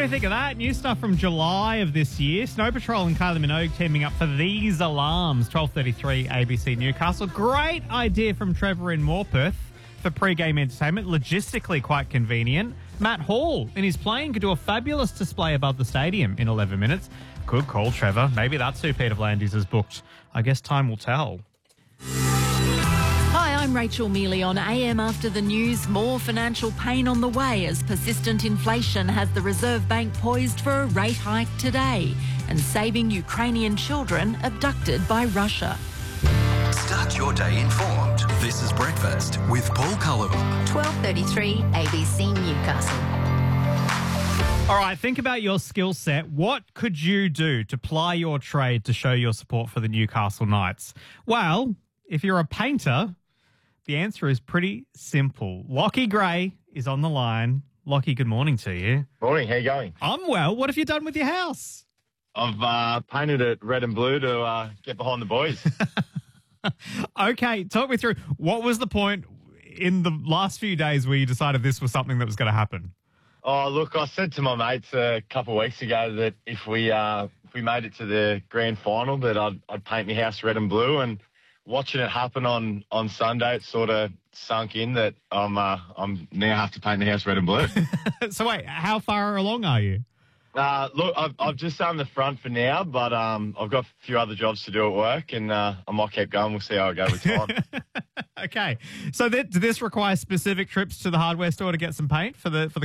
do you think of that? New stuff from July of this year. Snow Patrol and Kylie Minogue teaming up for These Alarms, 12:33 ABC Newcastle. Great idea from Trevor in Morpeth for pre-game entertainment. Logistically quite convenient. Matt Hall, in his plane, could do a fabulous display above the stadium in 11 minutes. Good call, Trevor. Maybe that's who Peter V'landys has booked. I guess time will tell. Hi, I'm Rachel Mealy on AM After the News. More financial pain on the way as persistent inflation has the Reserve Bank poised for a rate hike today and saving Ukrainian children abducted by Russia. Start your day informed. This is Breakfast with Paul Cullivan. 12:33 ABC Newcastle. All right, think about your skill set. What could you do to ply your trade to show your support for the Newcastle Knights? Well, if you're a painter, the answer is pretty simple. Lockie Gray is on the line. Lockie, good morning to you. Morning, how you going? I'm well. What have you done with your house? I've painted it red and blue to get behind the boys. Okay, talk me through. What was the point in the last few days where you decided this was something that was going to happen? Oh, look, I said to my mates a couple of weeks ago that if we made it to the grand final, that I'd paint my house red and blue. And watching it happen on Sunday, it sort of sunk in that I'm now have to paint the house red and blue. So wait, how far along are you? Look, I've just done the front for now, but I've got a few other jobs to do at work, and I might keep going. We'll see how I go with time. Okay, so did this require specific trips to the hardware store to get some paint for the